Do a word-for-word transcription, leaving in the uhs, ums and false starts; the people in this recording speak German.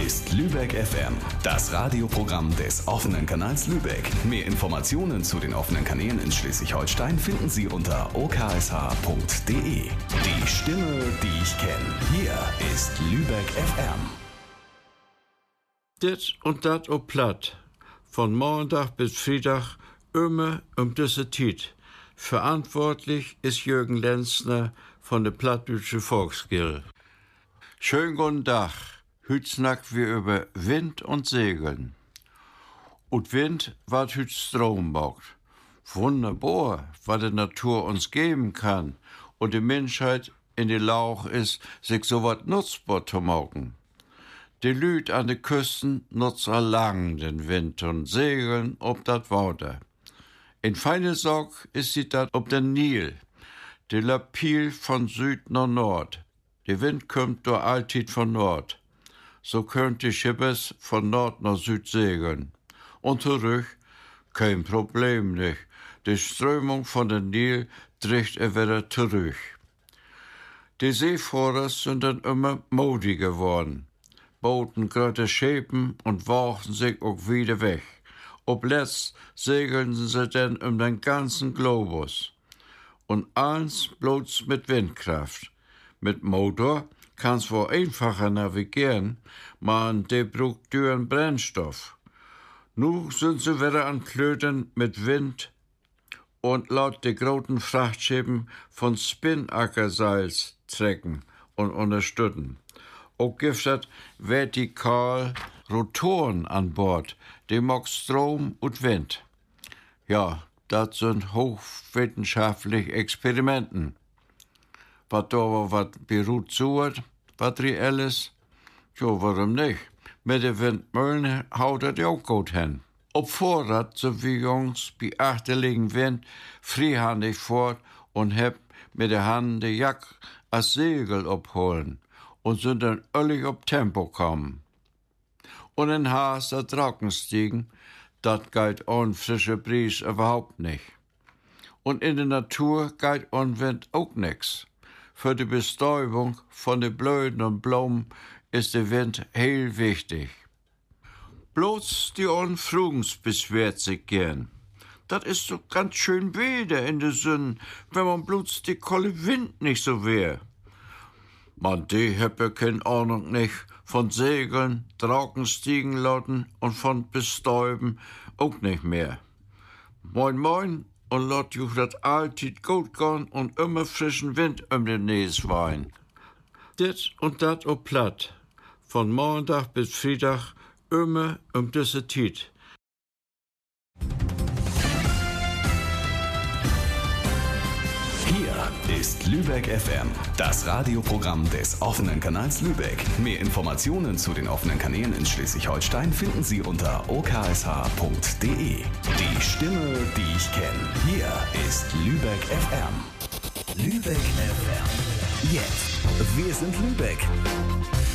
ist Lübeck F M, das Radioprogramm des offenen Kanals Lübeck. Mehr Informationen zu den offenen Kanälen in Schleswig-Holstein finden Sie unter o k s h punkt d e. Die Stimme, die ich kenne. Hier ist Lübeck F M. Dit und dat op Platt. Von Montag bis Freitag immer um diese Zeit. Verantwortlich ist Jürgen Lenzner von der Plattdeutsche Volksgilde. Schönen guten Tag. Heute snacken wir über Wind und Segeln. Und Wind wat heute Strom macht. Wunderbar, was die Natur uns geben kann. Und die Menschheit in die Lauch ist, sich so was nutzbar zu machen. Die Lüd an den Küsten nutzen lang den Wind und segeln ob dat Wasser. In feine Sorg ist sie dat ob den Nil, die Lapil von Süd nach Nord. Der Wind kommt durch alltid von Nord. So könnt die Schippes von Nord nach Süd segeln. Und zurück, kein Problem nicht. Die Strömung von den Nil trägt er wieder zurück. Die Seefahrer sind dann immer modig geworden. Boten große Schäpen und warfen sich auch wieder weg. Ob letzt segeln sie dann um den ganzen Globus. Und eins bloß mit Windkraft. Mit Motor kann's wohl einfacher navigieren, man de braucht düren Brennstoff. Nu sind sie wieder an Klöten mit Wind und laut de großen Frachtschiffen von Spinnackerseils trecken und unterstützen. Auch gibt es vertikal Rotoren an Bord, die mag Strom und Wind. Ja, das sind hochwissenschaftliche Experimenten. Was da was beruht sucht, was reell ist, ja, warum nicht? Mit den Windmühlen haut das auch gut hin. Ob Vorrat, so wie Jungs, bei achterliegen Wind, freehandig fort und heb mit der Hand die Jack als Segel abholen und sind dann öllig auf Tempo kommen. Und in Haas der Trockenstiegen, dat galt on frische Bries überhaupt nicht. Und in der Natur galt on Wind auch nix. Für die Bestäubung von den Blöden und Blumen ist der Wind heel wichtig. Bloß die on Frugens beschwert sich gern. Dat ist so ganz schön wieder in der Sünn, wenn man bloß die kolle Wind nicht so wär. Man, die hab ja keine Ahnung nicht von Segeln, Trockenstiegen lotten und von Bestäuben auch nicht mehr. Moin moin und lot juch dat alltid gut gehen und immer frischen Wind um den Näs wein. Dit und dat op Platt. Von Montag bis Freitag immer um diese Zeit. Hier ist Lübeck F M, das Radioprogramm des offenen Kanals Lübeck. Mehr Informationen zu den offenen Kanälen in Schleswig-Holstein finden Sie unter o k s h punkt d e. Die Stimme, die ich kenne. Hier ist Lübeck F M. Lübeck F M. Jetzt. Wir sind Lübeck.